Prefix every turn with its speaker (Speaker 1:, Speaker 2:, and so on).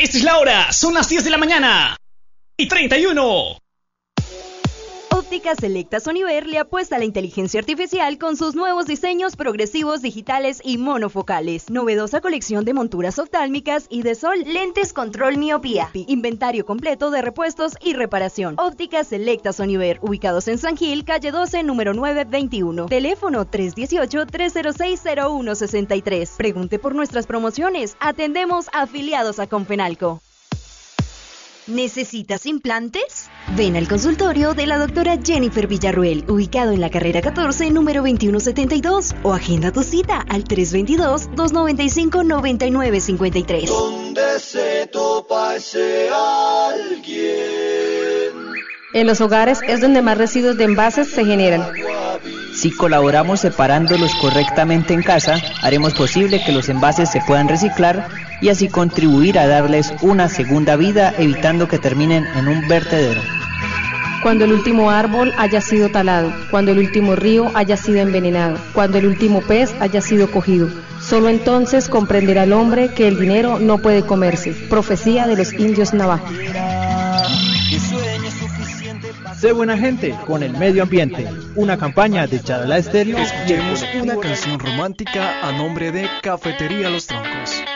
Speaker 1: Esta es la hora, son las 10 de la mañana y 31.
Speaker 2: Óptica Selecta Soniver le apuesta a la inteligencia artificial con sus nuevos diseños progresivos digitales y monofocales. Novedosa colección de monturas oftálmicas y de sol, lentes control miopía, inventario completo de repuestos y reparación. Óptica Selecta Soniver, ubicados en San Gil, calle 12, número 921. Teléfono 318-306-0163. Pregunte por nuestras promociones. Atendemos afiliados a Confenalco. ¿Necesitas implantes? Ven al consultorio de la doctora Jennifer Villarruel, ubicado en la carrera 14, número 2172, o agenda tu cita al 322-295-9953.
Speaker 3: ¿Dónde se topa ese alguien?
Speaker 4: En los hogares es donde más residuos de envases se generan.
Speaker 5: Si colaboramos separándolos correctamente en casa, haremos posible que los envases se puedan reciclar y así contribuir a darles una segunda vida, evitando que terminen en un vertedero.
Speaker 4: Cuando el último árbol haya sido talado, cuando el último río haya sido envenenado, cuando el último pez haya sido cogido, solo entonces comprenderá el hombre que el dinero no puede comerse. Profecía de los indios navajo.
Speaker 6: Sé buena gente con el medio ambiente. Una campaña de Charalá Estéreo.
Speaker 7: Escuchemos una canción romántica a nombre de Cafetería Los Troncos.